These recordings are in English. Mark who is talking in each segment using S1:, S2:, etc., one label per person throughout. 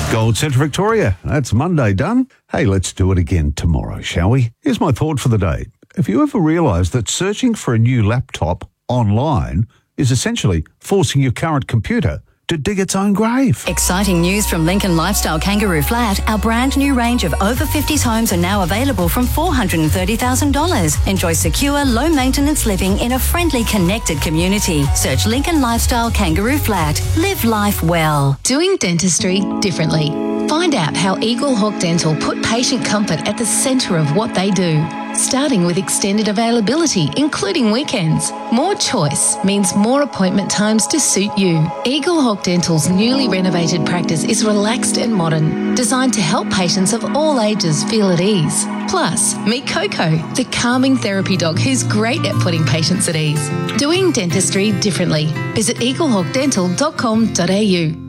S1: Gold Central Victoria. That's Monday done. Hey, let's do it again tomorrow, shall we? Here's my thought for the day. Have you ever realised that searching for a new laptop online is essentially forcing your current computer to dig its own grave?
S2: Exciting news from Lincoln Lifestyle Kangaroo Flat. Our brand new range of over 50s homes are now available from $430,000. Enjoy secure, low maintenance living in a friendly, connected community. Search Lincoln Lifestyle Kangaroo Flat. Live life well.
S3: Doing dentistry differently. Find out how Eagle Hawk Dental put patient comfort at the centre of what they do. Starting with extended availability, including weekends. More choice means more appointment times to suit you. Eagle Hawk Dental's newly renovated practice is relaxed and modern, designed to help patients of all ages feel at ease. Plus, meet Coco, the calming therapy dog who's great at putting patients at ease. Doing dentistry differently. Visit eagleHawkDental.com.au.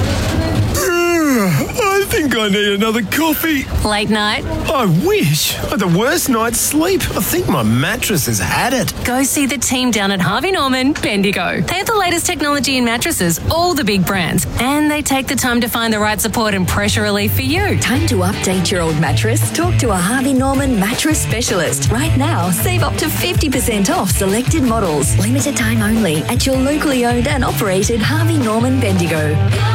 S4: I think I need another coffee.
S5: Late night?
S4: I wish. I had the worst night's sleep. I think my mattress has had it.
S5: Go see the team down at Harvey Norman, Bendigo. They have the latest technology in mattresses, all the big brands, and they take the time to find the right support and pressure relief for you.
S2: Time to update your old mattress? Talk to a Harvey Norman mattress specialist. Right now, save up to 50% off selected models. Limited time only at your locally owned and operated Harvey Norman Bendigo.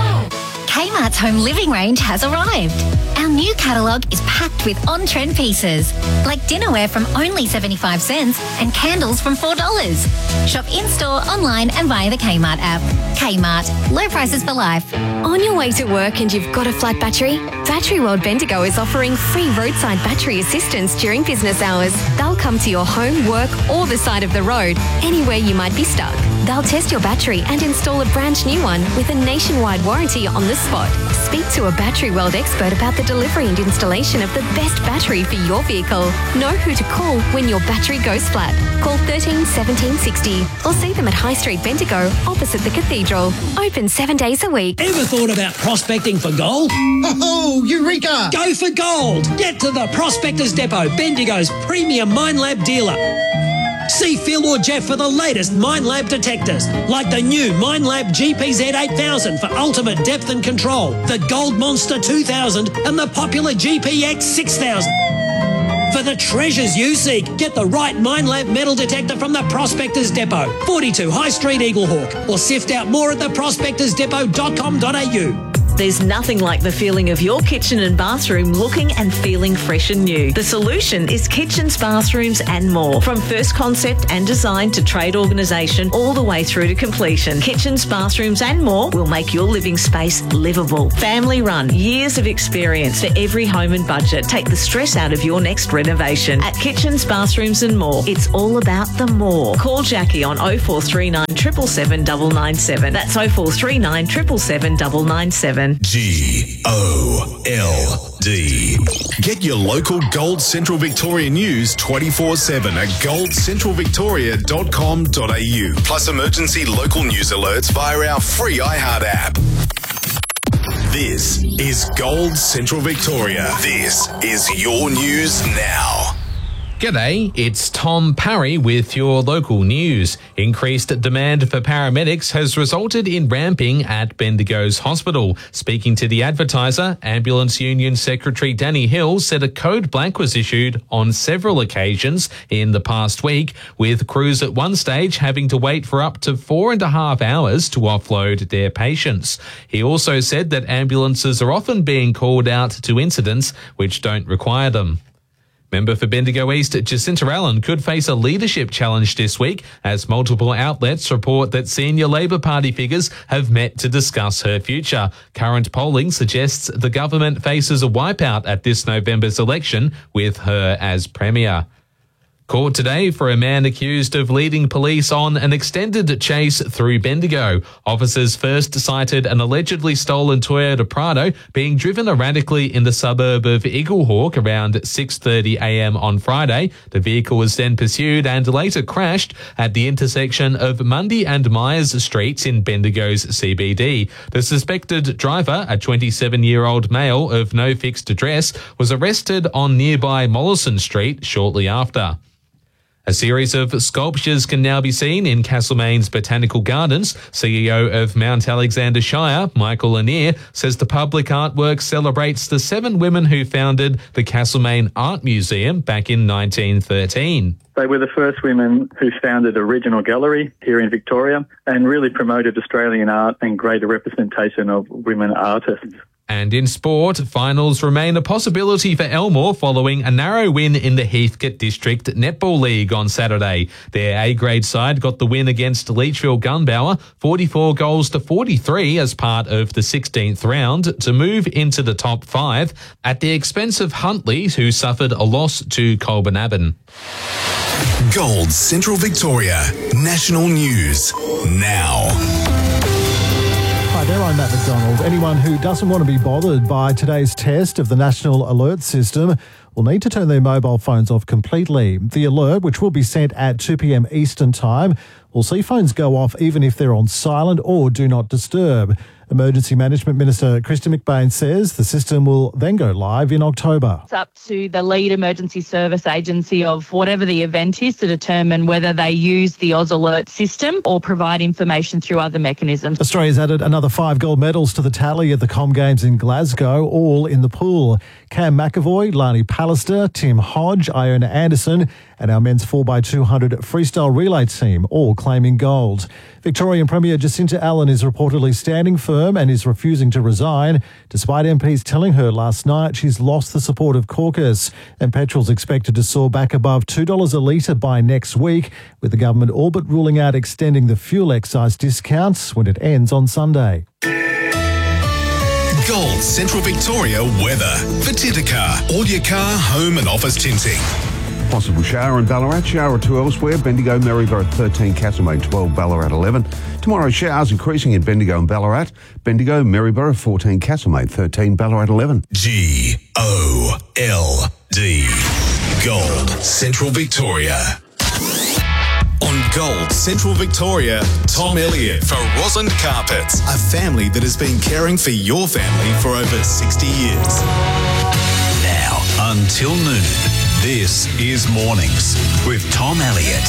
S6: Kmart's home living range has arrived. Our new catalogue is packed with on-trend pieces, like dinnerware from only 75 cents and candles from $4. Shop in-store, online and via the Kmart app. Kmart, low prices for life.
S7: On your way to work and you've got a flat battery? Battery World Bendigo is offering free roadside battery assistance during business hours. They'll come to your home, work or the side of the road, anywhere you might be stuck. They'll test your battery and install a brand new one with a nationwide warranty on the spot. Speak to a Battery World expert about the delivery and installation of the best battery for your vehicle. Know who to call when your battery goes flat. Call 13 17 60 or see them at High Street Bendigo opposite the Cathedral. Open 7 days a week.
S8: Ever thought about prospecting for gold?
S9: Oh, Eureka!
S8: Go for gold! Get to the Prospectors Depot, Bendigo's premium Minelab dealer. See Phil or Jeff for the latest Minelab detectors, like the new Minelab GPZ 8000 for ultimate depth and control, the Gold Monster 2000 and the popular GPX 6000. For the treasures you seek, get the right Minelab metal detector from the Prospectors Depot, 42 High Street, Eaglehawk, or sift out more at theprospectorsdepot.com.au.
S10: There's nothing like the feeling of your kitchen and bathroom looking and feeling fresh and new. The solution is kitchens, bathrooms and more. From first concept and design to trade organisation all the way through to completion. Kitchens, bathrooms and more will make your living space livable. Family run, years of experience for every home and budget. Take the stress out of your next renovation. At Kitchens, Bathrooms and More, it's all about the more. Call Jackie on 0439 777 997. That's 0439 777 997.
S11: GOLD. Get your local Gold Central Victoria news 24/7 at goldcentralvictoria.com.au. Plus emergency local news alerts via our free iHeart app. This is Gold Central Victoria. This is your news now.
S12: G'day, it's Tom Parry with your local news. Increased demand for paramedics has resulted in ramping at Bendigo's hospital. Speaking to the Advertiser, Ambulance Union Secretary Danny Hill said a code blank was issued on several occasions in the past week, with crews at one stage having to wait for up to 4.5 hours to offload their patients. He also said that ambulances are often being called out to incidents which don't require them. Member for Bendigo East, Jacinta Allen, could face a leadership challenge this week as multiple outlets report that senior Labor Party figures have met to discuss her future. Current polling suggests the government faces a wipeout at this November's election with her as Premier. Court today for a man accused of leading police on an extended chase through Bendigo. Officers first cited an allegedly stolen Toyota Prado being driven erratically in the suburb of Eaglehawk around 6:30 a.m. on Friday. The vehicle was then pursued and later crashed at the intersection of Mundy and Myers Streets in Bendigo's CBD. The suspected driver, a 27-year-old male of no fixed address, was arrested on nearby Mollison Street shortly after. A series of sculptures can now be seen in Castlemaine's Botanical Gardens. CEO of Mount Alexander Shire, Michael Lanier, says the public artwork celebrates the 7 women who founded the Castlemaine Art Museum back in 1913.
S13: They were the first women who founded Original Gallery here in Victoria and really promoted Australian art and greater representation of women artists.
S12: And in sport, finals remain a possibility for Elmore following a narrow win in the Heathcote District Netball League on Saturday. Their A-grade side got the win against Leachfield Gunbower, 44 goals to 43 as part of the 16th round to move into the top 5 at the expense of Huntly, who suffered a loss to Colbernabon.
S11: Gold Central Victoria National News now.
S14: Hi there, I'm Matt McDonald. Anyone who doesn't want to be bothered by today's test of the National Alert System will need to turn their mobile phones off completely. The alert, which will be sent at 2 p.m. Eastern Time, will see phones go off even if they're on silent or do not disturb. Emergency Management Minister Kristen McBain says the system will then go live in October.
S15: It's up to the lead emergency service agency of whatever the event is to determine whether they use the Oz Alert system or provide information through other mechanisms.
S14: Australia's added another 5 gold medals to the tally at the Com Games in Glasgow, all in the pool. Cam McAvoy, Lani Pallister, Tim Hodge, Iona Anderson and our men's 4x200 freestyle relay team all claiming gold. Victorian Premier Jacinta Allen is reportedly standing firm and is refusing to resign, despite MPs telling her last night she's lost the support of caucus. And petrol's expected to soar back above $2 a litre by next week, with the government all but ruling out extending the fuel excise discounts when it ends on Sunday.
S11: Gold Central Victoria weather. For Titacar, all your car, home and office tinting.
S1: Possible shower in Ballarat, shower or 2 elsewhere. Bendigo, Maryborough 13, Castlemaine 12, Ballarat 11. Tomorrow, showers increasing in Bendigo and Ballarat. Bendigo, Maryborough 14, Castlemaine 13, Ballarat 11.
S11: G-O-L-D. Gold Central Victoria. On Gold Central Victoria, Tom Elliott for Rosland Carpets, a family that has been caring for your family for over 60 years. Now, until noon, this is Mornings with Tom Elliott.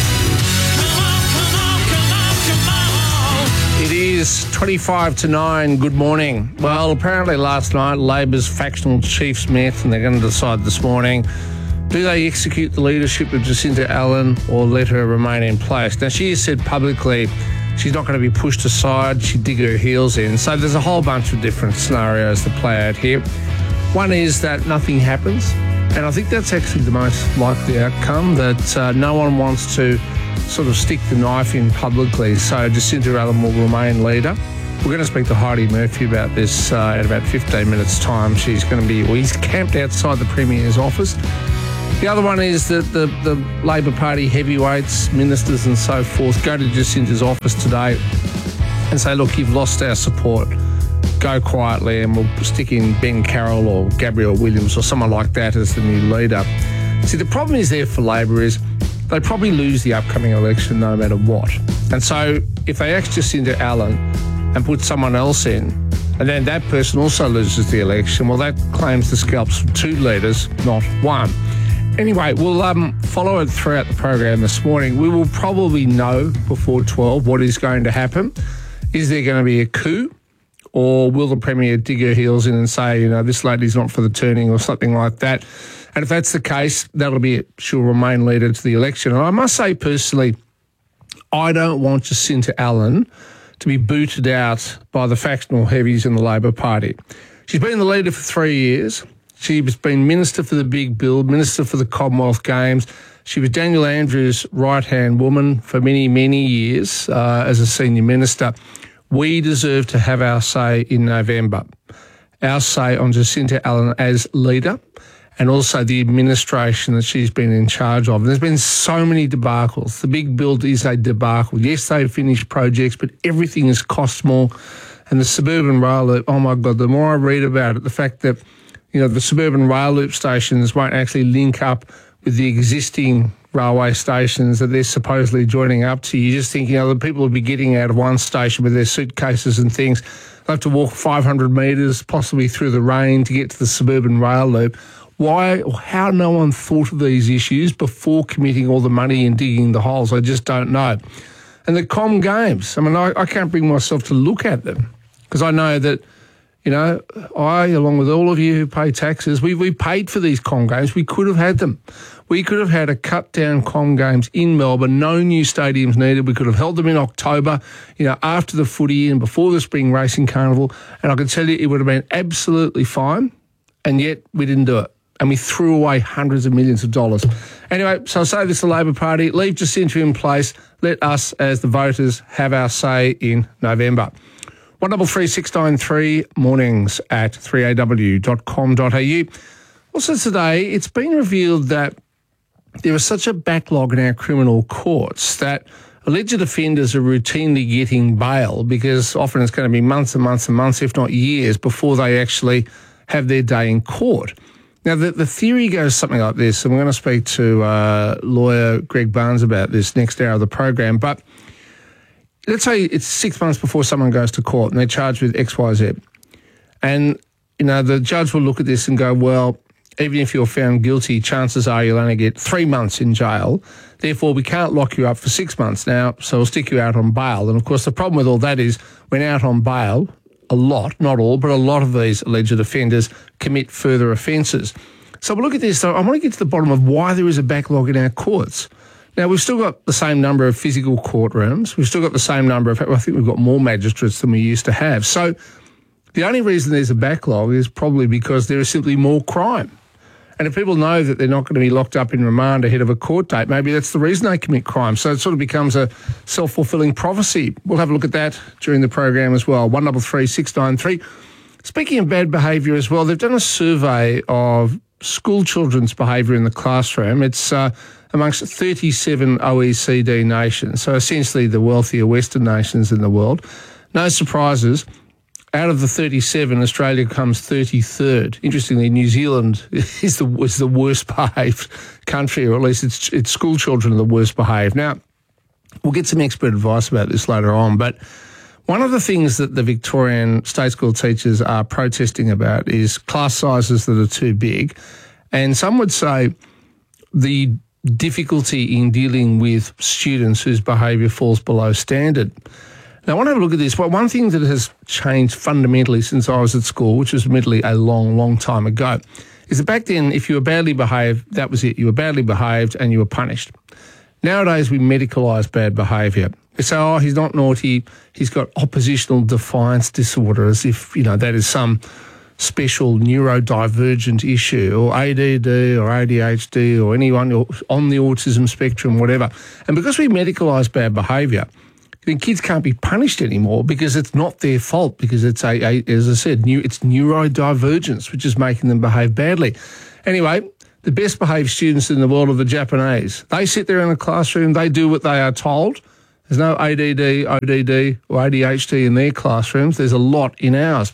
S16: It is 25 to 9. Good morning. Well, apparently last night, Labor's factional chiefs met and they're going to decide this morning, do they execute the leadership of Jacinta Allen or let her remain in place? Now, she has said publicly she's not going to be pushed aside. She'd dig her heels in. So there's a whole bunch of different scenarios that play out here. One is that nothing happens. And I think that's actually the most likely outcome, that no one wants to sort of stick the knife in publicly. So Jacinta Allen will remain leader. We're going to speak to Heidi Murphy about this in about 15 minutes' time. He's camped outside the Premier's office. The other one is that the Labor Party heavyweights, ministers and so forth, go to Jacinta's office today and say, look, you've lost our support. Go quietly and we'll stick in Ben Carroll or Gabrielle Williams or someone like that as the new leader. See, the problem is there for Labor is they probably lose the upcoming election no matter what. And so if they axe Jacinta Allen and put someone else in, and then that person also loses the election, well, that claims the scalps from 2 leaders, not 1. Anyway, we'll follow it throughout the program this morning. We will probably know before 12 what is going to happen. Is there going to be a coup? Or will the Premier dig her heels in and say, you know, this lady's not for the turning or something like that? And if that's the case, that'll be it. She'll remain leader to the election. And I must say personally, I don't want Jacinta Allen to be booted out by the factional heavies in the Labor Party. She's been the leader for 3 years. She's been Minister for the Big Build, Minister for the Commonwealth Games. She was Daniel Andrews' right-hand woman for many, many years as a senior minister. We deserve to have our say in November, our say on Jacinta Allen as leader and also the administration that she's been in charge of. And there's been so many debacles. The Big Build is a debacle. Yes, they've finished projects, but everything has cost more. And the suburban rail loop, oh my God, the more I read about it, the fact that, you know, the suburban rail loop stations won't actually link up with the existing railway stations that they're supposedly joining up to. You just think, you know, the people will be getting out of one station with their suitcases and things. They'll have to walk 500 metres, possibly through the rain, to get to the suburban rail loop. how no one thought of these issues before committing all the money and digging the holes, I just don't know. And the Com Games, I mean, I can't bring myself to look at them because I know that, you know, I, along with all of you who pay taxes, we paid for these Com Games. We could have had them. We could have had a cut-down Com Games in Melbourne, no new stadiums needed. We could have held them in October, you know, after the footy and before the Spring Racing Carnival, and I can tell you it would have been absolutely fine, and yet we didn't do it. And we threw away hundreds of millions of dollars. Anyway, so I say this to the Labor Party, leave Jacinta in place. Let us, as the voters, have our say in November. 133693 mornings at 3aw.com.au. Also today, it's been revealed that there is such a backlog in our criminal courts that alleged offenders are routinely getting bail because often it's going to be months and months and months, if not years, before they actually have their day in court. Now, the theory goes something like this, and we're going to speak to lawyer Greg Barnes about this next hour of the program, but let's say it's 6 months before someone goes to court and they're charged with X, Y, Z. And, you know, the judge will look at this and go, well, even if you're found guilty, chances are you'll only get 3 months in jail. Therefore, we can't lock you up for 6 months now, so we'll stick you out on bail. And, of course, the problem with all that is when out on bail, a lot, not all, but a lot of these alleged offenders commit further offences. So we'll look at this. So I want to get to the bottom of why there is a backlog in our courts. Now, we've still got the same number of physical courtrooms. We've still got the same number of, I think we've got more magistrates than we used to have. So the only reason there's a backlog is probably because there is simply more crime. And if people know that they're not going to be locked up in remand ahead of a court date, maybe that's the reason they commit crime. So it sort of becomes a self-fulfilling prophecy. We'll have a look at that during the program as well. 133693. Speaking of bad behaviour as well, they've done a survey of school children's behaviour in the classroom. It's amongst 37 OECD nations, so essentially the wealthier Western nations in the world. No surprises. Out of the 37, Australia comes 33rd. Interestingly, New Zealand is the worst behaved country, or at least its school children are the worst behaved. Now, we'll get some expert advice about this later on, but one of the things that the Victorian state school teachers are protesting about is class sizes that are too big. And some would say the difficulty in dealing with students whose behaviour falls below standard. Now, I want to have a look at this. Well, one thing that has changed fundamentally since I was at school, which was admittedly a long, long time ago, is that back then, if you were badly behaved, that was it. You were badly behaved and you were punished. Nowadays, we medicalise bad behaviour. We say, oh, he's not naughty, he's got oppositional defiance disorder, as if, you know, that is some special neurodivergent issue, or ADD or ADHD or anyone on the autism spectrum, whatever. And because we medicalise bad behaviour, then kids can't be punished anymore because it's not their fault, because it's, as I said, it's neurodivergence, which is making them behave badly. Anyway, the best behaved students in the world are the Japanese. They sit there in a classroom, they do what they are told. There's no ADD, ODD or ADHD in their classrooms. There's a lot in ours.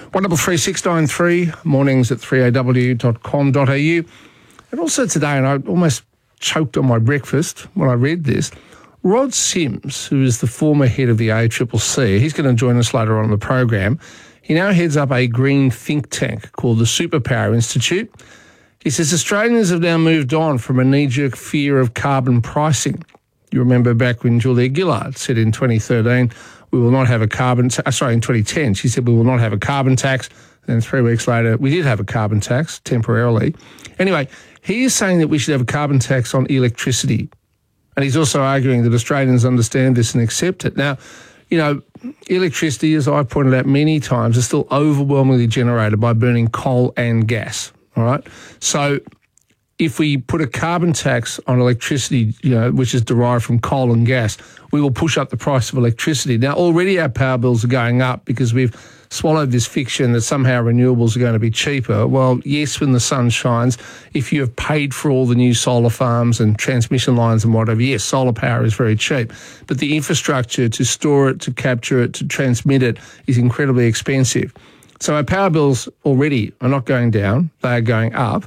S16: 133693, mornings at 3aw.com.au. And also today, and I almost choked on my breakfast when I read this, Rod Sims, who is the former head of the ACCC, he's going to join us later on in the program. He now heads up a green think tank called the Superpower Institute. He says Australians have now moved on from a knee-jerk fear of carbon pricing. You remember back when Julia Gillard said in 2013, we will not have a carbon tax. In 2010, she said we will not have a carbon tax. Then 3 weeks later, we did have a carbon tax temporarily. Anyway, he is saying that we should have a carbon tax on electricity. And he's also arguing that Australians understand this and accept it. Now, you know, electricity, as I pointed out many times, is still overwhelmingly generated by burning coal and gas, all right? So if we put a carbon tax on electricity, you know, which is derived from coal and gas, we will push up the price of electricity. Now, already our power bills are going up because we've swallowed this fiction that somehow renewables are going to be cheaper. Well, yes, when the sun shines, if you have paid for all the new solar farms and transmission lines and whatever, yes, solar power is very cheap. But the infrastructure to store it, to capture it, to transmit it is incredibly expensive. So our power bills already are not going down, they are going up.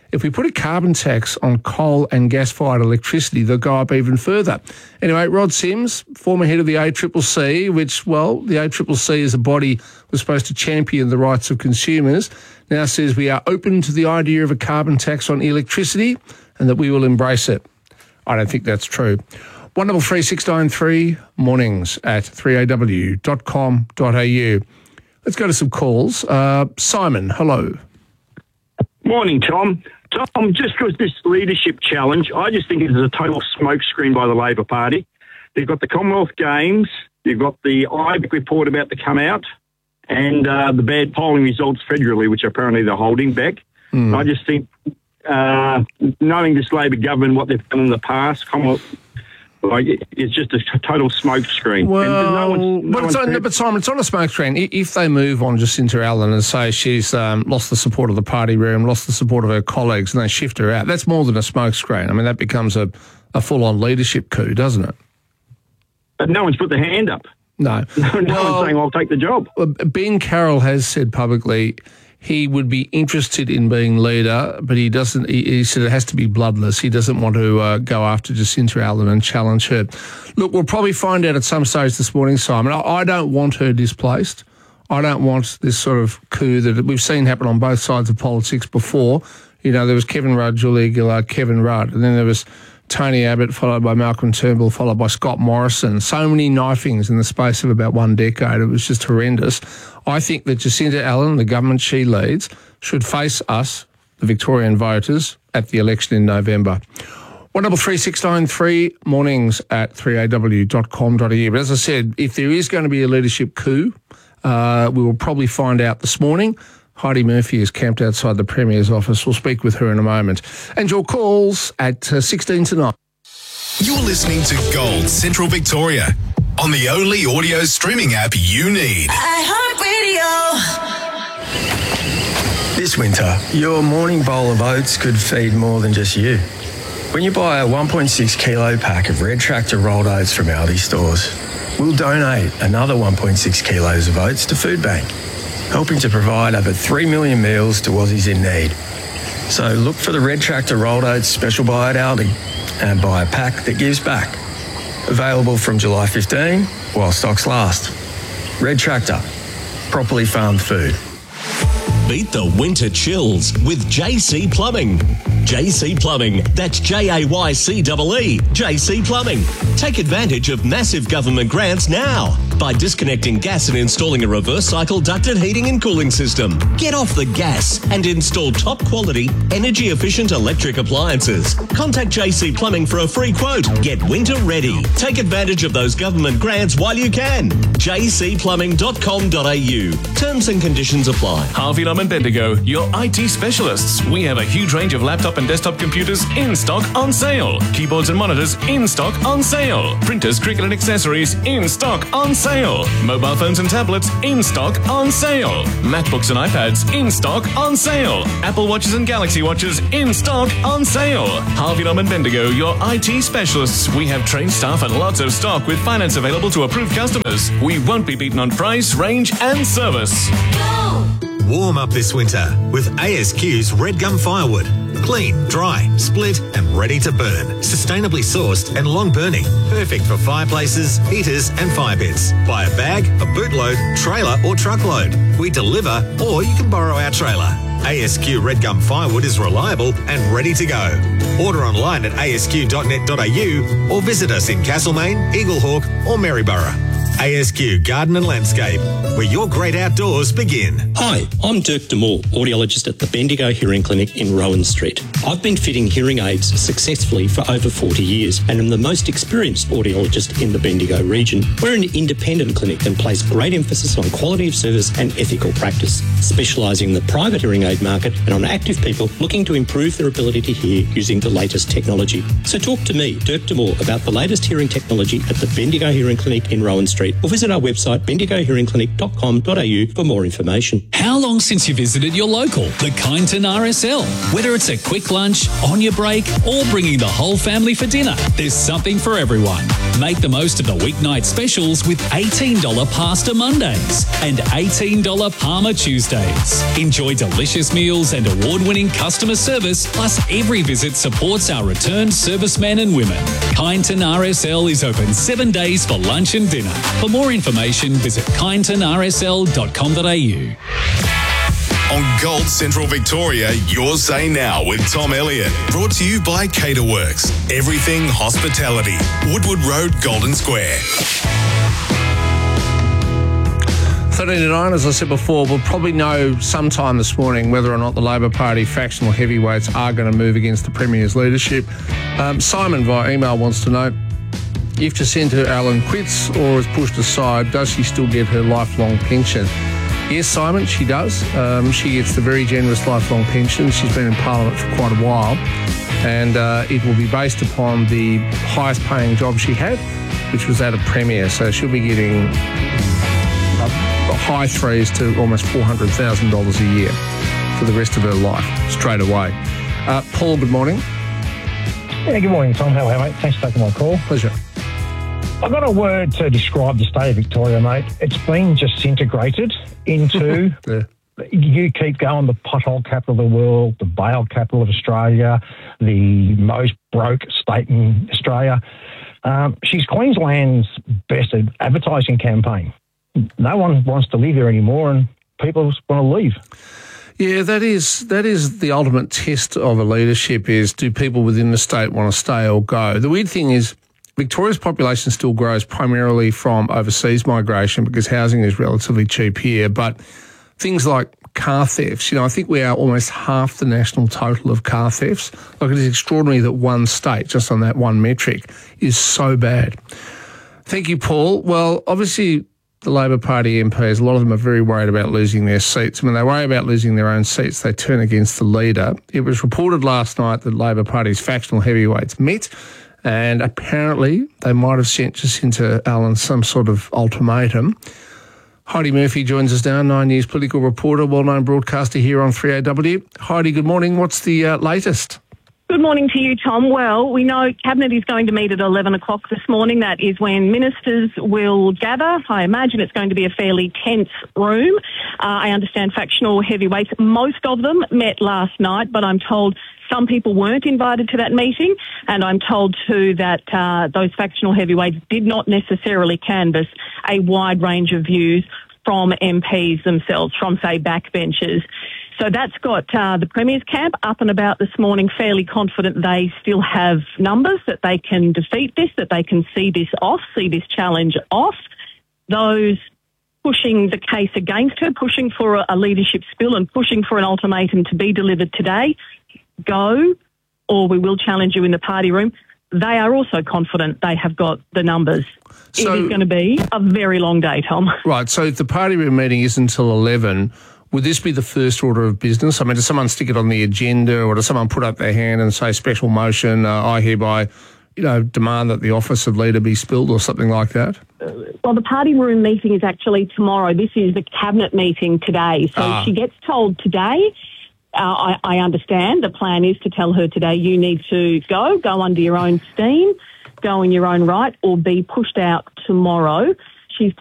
S16: If we put a carbon tax on coal and gas-fired electricity, they'll go up even further. Anyway, Rod Sims, former head of the ACCC, which, well, the ACCC as a body was supposed to champion the rights of consumers, now says we are open to the idea of a carbon tax on electricity and that we will embrace it. I don't think that's true. 133 mornings at 3aw.com.au. Let's go to some calls. Simon, hello.
S17: Morning, Tom. Tom, just because this leadership challenge, I just think it is a total smokescreen by the Labor Party. They've got the Commonwealth Games, you've got the IBIC report about to come out, and the bad polling results federally, which apparently they're holding back. I just think, knowing this Labor government, what they've done in the past, Commonwealth, it's just a total smokescreen.
S16: Well, but Simon, it's not a smokescreen. If they move on Jacinta Allen and say she's lost the support of the party room, lost the support of her colleagues, and they shift her out, that's more than a smokescreen. I mean, that becomes a full-on leadership coup, doesn't it?
S17: But no one's put their hand up.
S16: No.
S17: No one's saying, I'll take the job.
S16: Ben Carroll has said publicly he would be interested in being leader, but he doesn't. He said it has to be bloodless. He doesn't want to go after Jacinta Allen and challenge her. Look, we'll probably find out at some stage this morning, Simon. I don't want her displaced. I don't want this sort of coup that we've seen happen on both sides of politics before. You know, there was Kevin Rudd, Julia Gillard, Kevin Rudd, and then there was Tony Abbott, followed by Malcolm Turnbull, followed by Scott Morrison. So many knifings in the space of about 1 decade. It was just horrendous. I think that Jacinta Allen, the government she leads, should face us, the Victorian voters, at the election in November. 133 mornings at 3aw.com.au. But as I said, if there is going to be a leadership coup, we will probably find out this morning. Heidi Murphy is camped outside the Premier's office. We'll speak with her in a moment. And your calls at 16 to 9.
S11: You're listening to Gold Central Victoria on the only audio streaming app you need.
S18: iHeartRadio. This winter, your morning bowl of oats could feed more than just you. When you buy a 1.6 kilo pack of Red Tractor rolled oats from Aldi stores, we'll donate another 1.6 kilos of oats to Food Bank, helping to provide over 3 million meals to Aussies in need. So look for the Red Tractor rolled oats special buy at Aldi and buy a pack that gives back. Available from July 15 while stocks last. Red Tractor, properly farmed food.
S19: Beat the winter chills with JC Plumbing. JC Plumbing, that's Jaycee, JC Plumbing. Take advantage of massive government grants now by disconnecting gas and installing a reverse cycle ducted heating and cooling system. Get off the gas and install top quality, energy efficient electric appliances. Contact JC Plumbing for a free quote. Get winter ready. Take advantage of those government grants while you can. jcplumbing.com.au. Terms and conditions apply.
S20: Harvey Norman Bendigo, your IT specialists. We have a huge range of laptop and desktop computers in stock on sale. Keyboards and monitors in stock on sale. Printers, Cricut and accessories in stock on sale. Mobile phones and tablets in stock on sale. MacBooks and iPads in stock on sale. Apple Watches and Galaxy Watches in stock on sale. Harvey Norman Bendigo, your IT specialists. We have trained staff and lots of stock with finance available to approved customers. We won't be beaten on price, range and service.
S21: Warm up this winter with ASQ's Red Gum Firewood. Clean, dry, split and ready to burn. Sustainably sourced and long burning. Perfect for fireplaces, heaters and fire pits. Buy a bag, a bootload, trailer or truckload. We deliver or you can borrow our trailer. ASQ Red Gum Firewood is reliable and ready to go. Order online at asq.net.au or visit us in Castlemaine, Eaglehawk or Maryborough. ASQ Garden and Landscape, where your great outdoors begin.
S22: Hi, I'm Dirk Demore, audiologist at the Bendigo Hearing Clinic in Rowan Street. I've been fitting hearing aids successfully for over 40 years and am the most experienced audiologist in the Bendigo region. We're an independent clinic and place great emphasis on quality of service and ethical practice, specialising in the private hearing aid market and on active people looking to improve their ability to hear using the latest technology. So talk to me, Dirk Demore, about the latest hearing technology at the Bendigo Hearing Clinic in Rowan Street, or visit our website bendigohearingclinic.com.au for more information.
S23: How long since you visited your local, the Kyneton RSL? Whether it's a quick lunch, on your break, or bringing the whole family for dinner, there's something for everyone. Make the most of the weeknight specials with $18 Pasta Mondays and $18 Parma Tuesdays. Enjoy delicious meals and award-winning customer service, plus every visit supports our returned servicemen and women. Kyneton RSL is open 7 days for lunch and dinner. For more information, visit kynetonrsl.com.au.
S11: On Gold Central Victoria, your say now with Tom Elliott. Brought to you by Caterworks. Everything hospitality. Woodward Road, Golden Square.
S16: 13-9, as I said before, we'll probably know sometime this morning whether or not the Labor Party factional heavyweights are going to move against the Premier's leadership. Simon via email wants to know if Jacinta Allen quits or is pushed aside, does she still get her lifelong pension? Yes, Simon, she does. She gets the very generous lifelong pension. She's been in Parliament for quite a while, and it will be based upon the highest paying job she had, which was that of Premier. So she'll be getting high threes to almost $400,000 a year for the rest of her life, straight away. Paul, good morning.
S3: Yeah, good morning, Tom. How are you, mate? Thanks for taking my call.
S16: Pleasure.
S3: I've got a word to describe the state of Victoria, mate. It's been disintegrated into, you keep going, the pothole capital of the world, the bail capital of Australia, the most broke state in Australia. She's Queensland's best advertising campaign. No one wants to live here anymore, and people want to leave.
S16: Yeah, that is the ultimate test of a leadership, is do people within the state want to stay or go? The weird thing is Victoria's population still grows primarily from overseas migration because housing is relatively cheap here, but things like car thefts, I think we are almost half the national total of car thefts. Like, it is extraordinary that one state, just on that one metric, is so bad. Thank you, Paul. Well, obviously the Labor Party MPs, a lot of them are very worried about losing their seats. When they worry about losing their own seats, they turn against the leader. It was reported last night that Labor Party's factional heavyweights met, and apparently they might have sent Jacinta Allen some sort of ultimatum. Heidi Murphy joins us now, 9 News political reporter, well-known broadcaster here on 3AW. Heidi, good morning. What's the latest?
S4: Good morning to you, Tom. Well, we know Cabinet is going to meet at 11 o'clock this morning. That is when ministers will gather. I imagine it's going to be a fairly tense room. I understand factional heavyweights, most of them met last night, but I'm told some people weren't invited to that meeting, and I'm told too that those factional heavyweights did not necessarily canvass a wide range of views from MPs themselves, from, say, backbenchers. So that's got the Premier's camp up and about this morning, fairly confident they still have numbers, that they can defeat this, that they can see this challenge off. Those pushing the case against her, pushing for a leadership spill and pushing for an ultimatum to be delivered today, go, or we will challenge you in the party room. They are also confident they have got the numbers. So, it is going to be a very long day, Tom.
S16: Right, so if the party room meeting is until 11, would this be the first order of business? I mean, does someone stick it on the agenda, or does someone put up their hand and say, special motion, I hereby, demand that the office of leader be spilled, or something like that?
S4: Well, the party room meeting is actually tomorrow. This is the Cabinet meeting today. So if she gets told today, I understand the plan is to tell her today, you need to go under your own steam, go in your own right, or be pushed out tomorrow. She's